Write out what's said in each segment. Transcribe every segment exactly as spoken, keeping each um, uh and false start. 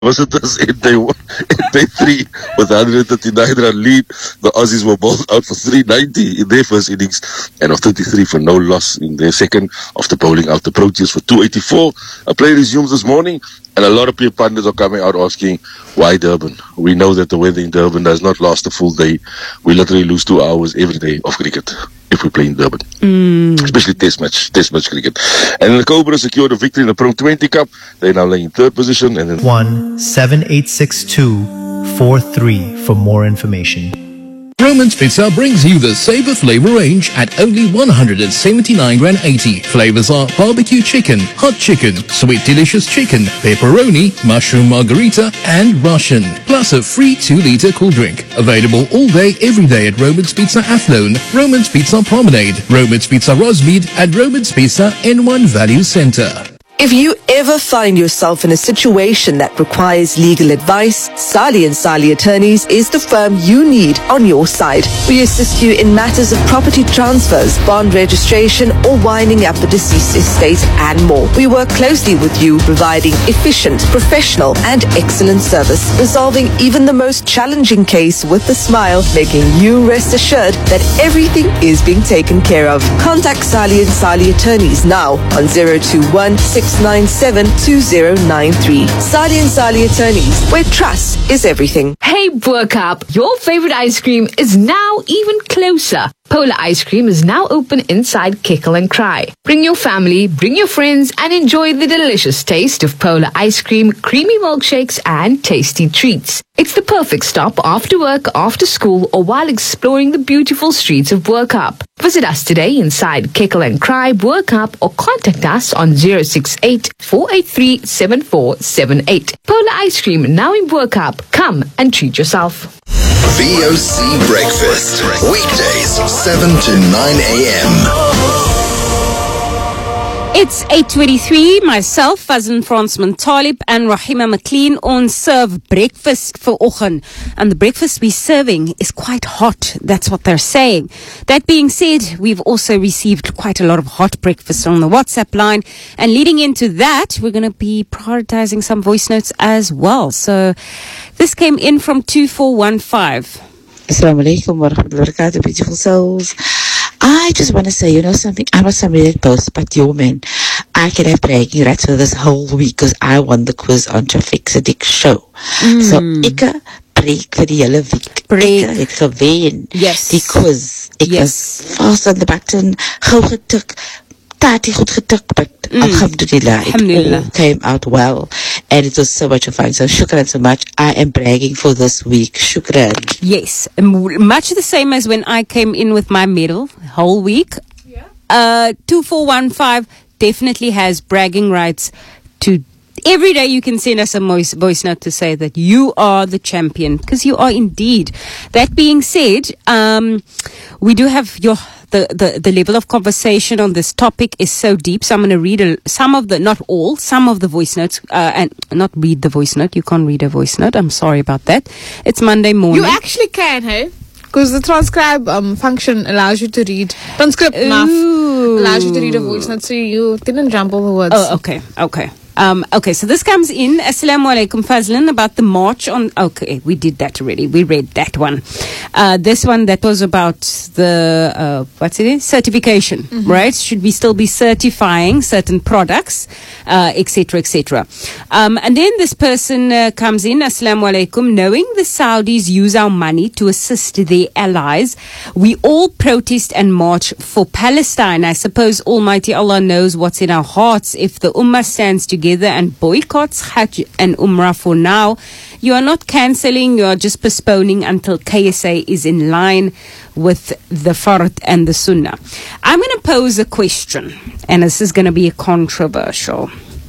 visitors in day one, in day three with one hundred thirty-nine run lead. The Aussies were bowled out for three ninety in their first innings and of thirty-three for no loss in their second after bowling out the Proteas for two eighty-four. A play resumes this morning and a lot of people pundits are coming out asking, why Durban? We know that the weather in Durban does not last a full day. We literally lose two hours every day of cricket if we play in Durban. Mm. Especially test match, test match cricket. And the Cobras secured a victory in the Pro twenty Cup. They now lay in third position. And then one seven eight six two four three for more information. Roman's Pizza brings you the Saver Flavor range at only one hundred seventy-nine rand eighty. Flavors are barbecue chicken, hot chicken, sweet delicious chicken, pepperoni, mushroom margarita, and Russian. Plus a free two litre cool drink. Available all day, every day at Roman's Pizza Athlone, Roman's Pizza Promenade, Roman's Pizza Rosmead, and Roman's Pizza N one Value Centre. If you ever find yourself in a situation that requires legal advice, Sali and Sali Attorneys is the firm you need on your side. We assist you in matters of property transfers, bond registration, or winding up a deceased estate and more. We work closely with you, providing efficient, professional, and excellent service, resolving even the most challenging case with a smile, making you rest assured that everything is being taken care of. Contact Sali and Sali Attorneys now on zero two one six nine seven two zero nine three. Sali and Sali Attorneys, where trust is everything. Hey Boerkaap, your favorite ice cream is now even closer. Polar Ice Cream is now open inside Kickle and Cry. Bring your family, bring your friends, and enjoy the delicious taste of Polar Ice Cream, creamy milkshakes, and tasty treats. It's the perfect stop after work, after school, or while exploring the beautiful streets of Boerkaap. Visit us today inside Kickle and Cry, Boerkaap, or contact us on zero six eight, four eight three, seven four seven eight. Polar Ice Cream now in Boerkaap. Come and treat yourself. V O C Breakfast. Weekdays, seven to nine a.m. It's eight twenty-three. Myself, Fazlin Fransman Talib, and Rahima McLean on serve breakfast for oggend. And the breakfast we're serving is quite hot. That's what they're saying. That being said, we've also received quite a lot of hot breakfast on the WhatsApp line. And leading into that, we're going to be prioritizing some voice notes as well. So this came in from two four one five. Assalamu alaikum wa rahmatullahi wa barakatuh, beautiful souls. I just want to say, you know something, I'm not somebody that boasts, but yo man, I can have bragging rights for this whole week because I won the quiz on Traffic Sadiq show. Mm. So, ek break vir die hele week. Break. Ek het gewen. Yes. Die quiz. Ek yes. was fast on the button, gauw getik, taartie goed getik, but mm. alhamdulillah, it all came out well. And it was so much fun. So shukran so much. I am bragging for this week. Shukran. Yes. Much the same as when I came in with my medal whole week. Yeah. Uh, two four one five definitely has bragging rights to every day. You can send us a voice, voice note to say that you are the champion, because you are indeed. That being said, um, we do have your The, the, the level of conversation on this topic is so deep. So I'm going to read a, some of the, not all, some of the voice notes, uh, and not read the voice note. You can't read a voice note. I'm sorry about that. It's Monday morning. You actually can, hey? Because the transcribe um, function allows you to read. Transcript math allows you to read a voice note, so you didn't jumble the words. Oh, okay, okay. Um, okay, so this comes in. Assalamu alaikum, Fazlin, about the march on... Okay, we did that already. We read that one. Uh, this one that was about the... Uh, what's it? Is? Certification, mm-hmm. right? Should we still be certifying certain products, uh, et cetera, et cetera. Um, and then this person uh, comes in. Assalamu alaikum. Knowing the Saudis use our money to assist their allies, we all protest and march for Palestine. I suppose Almighty Allah knows what's in our hearts. If the Ummah stands together and boycotts Hajj and Umrah for now, you are not cancelling, you are just postponing until K S A is in line with the Fard and the Sunnah. I'm going to pose a question, and this is going to be a controversial.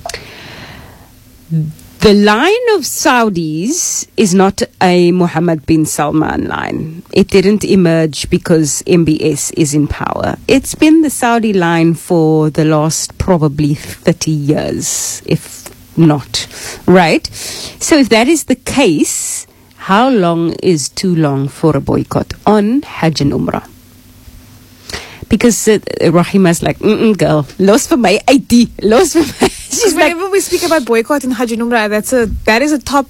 The line of Saudis is not a Mohammed bin Salman line. It didn't emerge because M B S is in power. It's been the Saudi line for the last probably thirty years, if not. Right? So if that is the case, how long is too long for a boycott on Hajj and Umrah? Because uh, Rahima's like, mm-mm, girl, los for my I D, los for my... She's like, whenever we speak about boycott in Haji Numrah, that's a that is a top